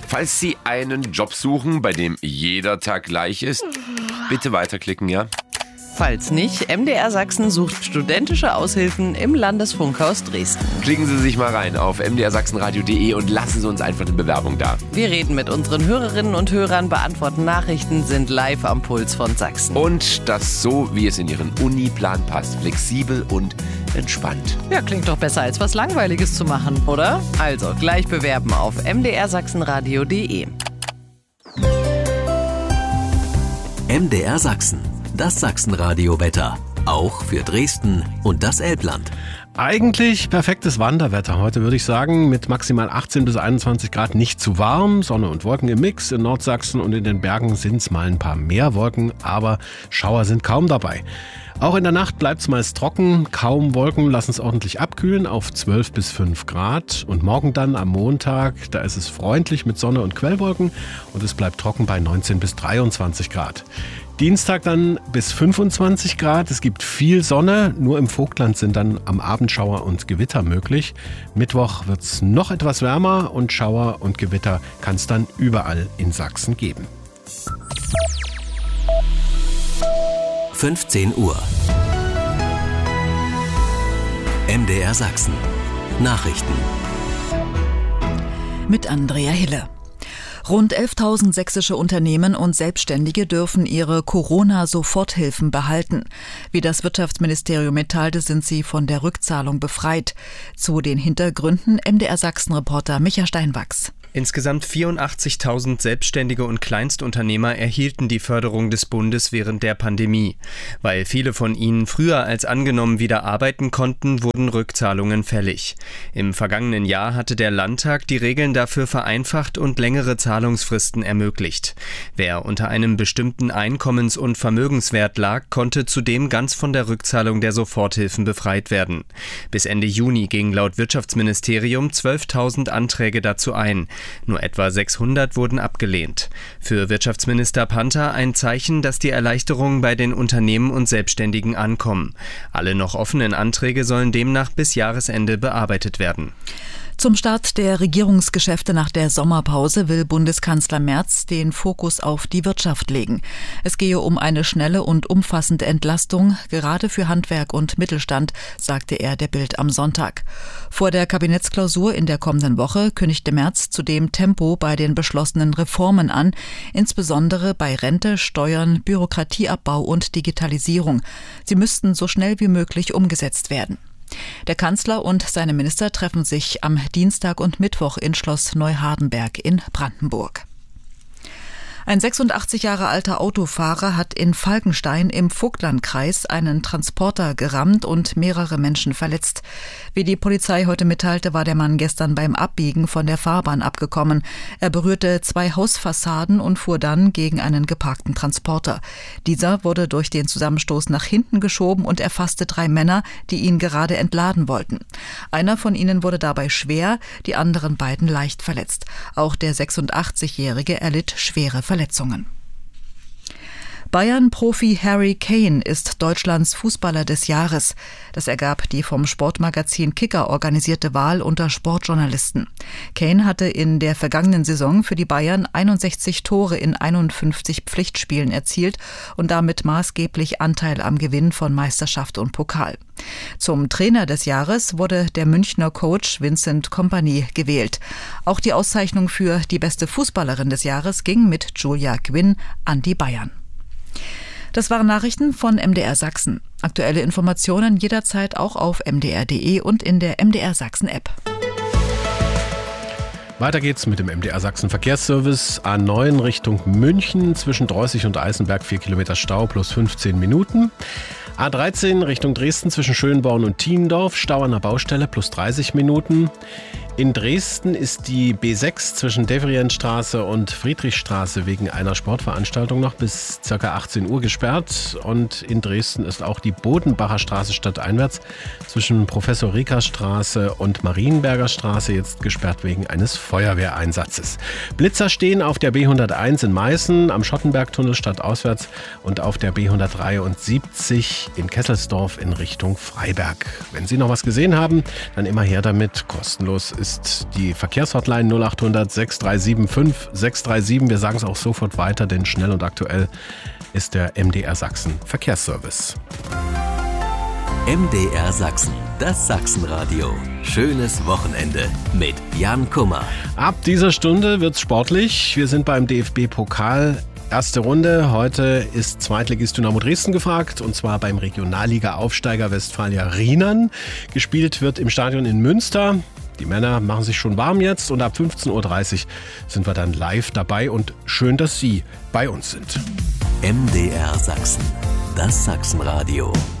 Falls Sie einen Job suchen, bei dem jeder Tag gleich ist, bitte weiterklicken, ja? Falls nicht, MDR Sachsen sucht studentische Aushilfen im Landesfunkhaus Dresden. Klicken Sie sich mal rein auf mdrsachsenradio.de und lassen Sie uns einfach eine Bewerbung da. Wir reden mit unseren Hörerinnen und Hörern, beantworten Nachrichten, sind live am Puls von Sachsen. Und das so, wie es in Ihren Uniplan passt. Flexibel und entspannt. Ja, klingt doch besser, als was Langweiliges zu machen, oder? Also, gleich bewerben auf mdrsachsenradio.de. MDR Sachsen. Das Sachsenradio-Wetter. Auch für Dresden und das Elbland. Eigentlich perfektes Wanderwetter heute, würde ich sagen, mit maximal 18 bis 21 Grad, nicht zu warm, Sonne und Wolken im Mix. In Nordsachsen und in den Bergen sind es mal ein paar mehr Wolken, aber Schauer sind kaum dabei. Auch in der Nacht bleibt es meist trocken, kaum Wolken, lassen es ordentlich abkühlen auf 12 bis 5 Grad. Und morgen dann am Montag, da ist es freundlich mit Sonne und Quellwolken und es bleibt trocken bei 19 bis 23 Grad. Dienstag dann bis 25 Grad. Es gibt viel Sonne. Nur im Vogtland sind dann am Abend Schauer und Gewitter möglich. Mittwoch wird es noch etwas wärmer und Schauer und Gewitter kann es dann überall in Sachsen geben. 15 Uhr. MDR Sachsen. Nachrichten. Mit Andrea Hille. Rund 11.000 sächsische Unternehmen und Selbstständige dürfen ihre Corona-Soforthilfen behalten. Wie das Wirtschaftsministerium mitteilte, sind sie von der Rückzahlung befreit. Zu den Hintergründen MDR Sachsen-Reporter Micha Steinwachs. Insgesamt 84.000 Selbstständige und Kleinstunternehmer erhielten die Förderung des Bundes während der Pandemie. Weil viele von ihnen früher als angenommen wieder arbeiten konnten, wurden Rückzahlungen fällig. Im vergangenen Jahr hatte der Landtag die Regeln dafür vereinfacht und längere Zahlungsfristen ermöglicht. Wer unter einem bestimmten Einkommens- und Vermögenswert lag, konnte zudem ganz von der Rückzahlung der Soforthilfen befreit werden. Bis Ende Juni gingen laut Wirtschaftsministerium 12.000 Anträge dazu ein. Nur etwa 600 wurden abgelehnt. Für Wirtschaftsminister Panther ein Zeichen, dass die Erleichterungen bei den Unternehmen und Selbstständigen ankommen. Alle noch offenen Anträge sollen demnach bis Jahresende bearbeitet werden. Zum Start der Regierungsgeschäfte nach der Sommerpause will Bundeskanzler Merz den Fokus auf die Wirtschaft legen. Es gehe um eine schnelle und umfassende Entlastung, gerade für Handwerk und Mittelstand, sagte er der Bild am Sonntag. Vor der Kabinettsklausur in der kommenden Woche kündigte Merz zudem Tempo bei den beschlossenen Reformen an, insbesondere bei Rente, Steuern, Bürokratieabbau und Digitalisierung. Sie müssten so schnell wie möglich umgesetzt werden. Der Kanzler und seine Minister treffen sich am Dienstag und Mittwoch in Schloss Neuhardenberg in Brandenburg. Ein 86 Jahre alter Autofahrer hat in Falkenstein im Vogtlandkreis einen Transporter gerammt und mehrere Menschen verletzt. Wie die Polizei heute mitteilte, war der Mann gestern beim Abbiegen von der Fahrbahn abgekommen. Er berührte 2 Hausfassaden und fuhr dann gegen einen geparkten Transporter. Dieser wurde durch den Zusammenstoß nach hinten geschoben und erfasste 3 Männer, die ihn gerade entladen wollten. Einer von ihnen wurde dabei schwer, die anderen beiden leicht verletzt. Auch der 86-Jährige erlitt schwere Verletzungen. Bayern-Profi Harry Kane ist Deutschlands Fußballer des Jahres. Das ergab die vom Sportmagazin Kicker organisierte Wahl unter Sportjournalisten. Kane hatte in der vergangenen Saison für die Bayern 61 Tore in 51 Pflichtspielen erzielt und damit maßgeblich Anteil am Gewinn von Meisterschaft und Pokal. Zum Trainer des Jahres wurde der Münchner Coach Vincent Kompany gewählt. Auch die Auszeichnung für die beste Fußballerin des Jahres ging mit Julia Gwynn an die Bayern. Das waren Nachrichten von MDR Sachsen. Aktuelle Informationen jederzeit auch auf mdr.de und in der MDR Sachsen App. Weiter geht's mit dem MDR Sachsen Verkehrsservice. A9 Richtung München zwischen Dreußig und Eisenberg 4 Kilometer Stau plus 15 Minuten. A13 Richtung Dresden zwischen Schönborn und Thiendorf, Stau an der Baustelle plus 30 Minuten. In Dresden ist die B6 zwischen Devrientstraße und Friedrichstraße wegen einer Sportveranstaltung noch bis ca. 18 Uhr gesperrt. Und in Dresden ist auch die Bodenbacher Straße stadteinwärts zwischen Professor-Rieker-Straße und Marienberger Straße jetzt gesperrt wegen eines Feuerwehreinsatzes. Blitzer stehen auf der B101 in Meißen, am Schottenbergtunnel stadtauswärts und auf der B173 in Kesselsdorf in Richtung Freiberg. Wenn Sie noch was gesehen haben, dann immer her damit. Kostenlos ist ist die Verkehrshotline 0800 637 5637. Wir sagen es auch sofort weiter, denn schnell und aktuell ist der MDR Sachsen Verkehrsservice. MDR Sachsen, das Sachsenradio. Schönes Wochenende mit Jan Kummer. Ab dieser Stunde wird's sportlich. Wir sind beim DFB-Pokal. Erste Runde. Heute ist Zweitligist Dynamo Dresden gefragt, und zwar beim Regionalliga-Aufsteiger Westfalia Rheinern. Gespielt wird im Stadion in Münster. Die Männer machen sich schon warm jetzt und ab 15.30 Uhr sind wir dann live dabei und schön, dass Sie bei uns sind. MDR Sachsen, das Sachsenradio.